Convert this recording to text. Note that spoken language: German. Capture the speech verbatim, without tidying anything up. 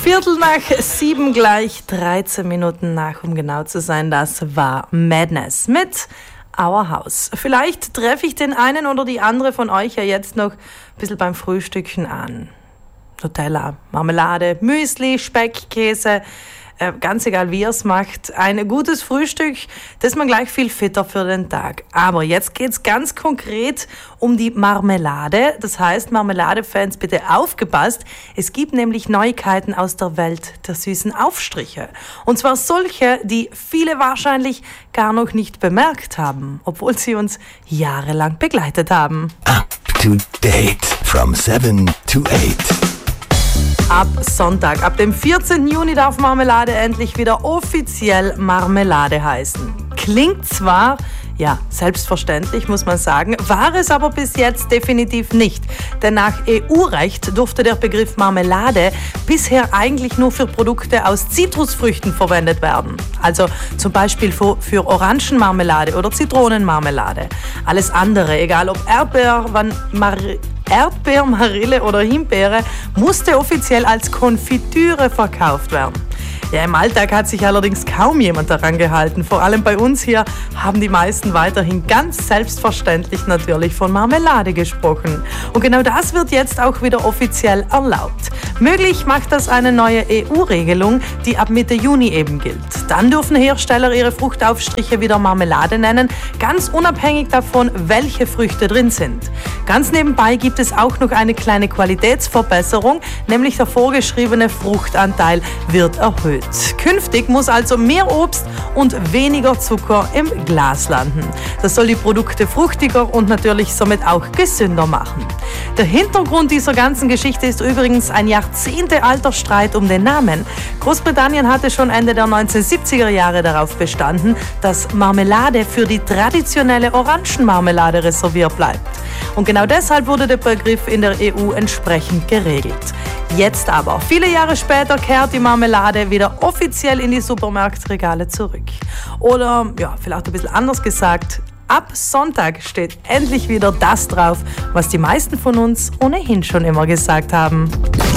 Viertel nach sieben gleich, dreizehn Minuten nach, um genau zu sein, das war Madness mit Our House. Vielleicht treffe ich den einen oder die andere von euch ja jetzt noch ein bisschen beim Frühstücken an. Nutella, Marmelade, Müsli, Speck, Käse, äh, ganz egal wie ihr es macht. Ein gutes Frühstück, das ist man gleich viel fitter für den Tag. Aber jetzt geht's ganz konkret um die Marmelade. Das heißt, Marmeladefans, bitte aufgepasst. Es gibt nämlich Neuigkeiten aus der Welt der süßen Aufstriche. Und zwar solche, die viele wahrscheinlich gar noch nicht bemerkt haben, obwohl sie uns jahrelang begleitet haben. Up to date from seven to eight. Ab Sonntag, ab dem vierzehnten Juni darf Marmelade endlich wieder offiziell Marmelade heißen. Klingt zwar, ja, selbstverständlich, muss man sagen, war es aber bis jetzt definitiv nicht. Denn nach E U-Recht durfte der Begriff Marmelade bisher eigentlich nur für Produkte aus Zitrusfrüchten verwendet werden. Also zum Beispiel für, für Orangenmarmelade oder Zitronenmarmelade. Alles andere, egal ob Erdbeer, Mar- Erdbeer, Marille oder Himbeere, musste offiziell als Konfitüre verkauft werden. Ja, im Alltag hat sich allerdings kaum jemand daran gehalten. Vor allem bei uns hier haben die meisten weiterhin ganz selbstverständlich natürlich von Marmelade gesprochen. Und genau das wird jetzt auch wieder offiziell erlaubt. Möglich macht das eine neue E U-Regelung, die ab Mitte Juni eben gilt. Dann dürfen Hersteller ihre Fruchtaufstriche wieder Marmelade nennen, ganz unabhängig davon, welche Früchte drin sind. Ganz nebenbei gibt es auch noch eine kleine Qualitätsverbesserung, nämlich der vorgeschriebene Fruchtanteil wird erhöht. Künftig muss also mehr Obst und weniger Zucker im Glas landen. Das soll die Produkte fruchtiger und natürlich somit auch gesünder machen. Der Hintergrund dieser ganzen Geschichte ist übrigens ein jahrzehntealter Streit um den Namen. Großbritannien hatte schon Ende der neunzehnhundertsiebziger Jahre darauf bestanden, dass Marmelade für die traditionelle Orangenmarmelade reserviert bleibt. Und genau deshalb wurde der Begriff in der E U entsprechend geregelt. Jetzt aber, viele Jahre später, kehrt die Marmelade wieder offiziell in die Supermarktregale zurück. Oder, ja, vielleicht ein bisschen anders gesagt, ab Sonntag steht endlich wieder das drauf, was die meisten von uns ohnehin schon immer gesagt haben.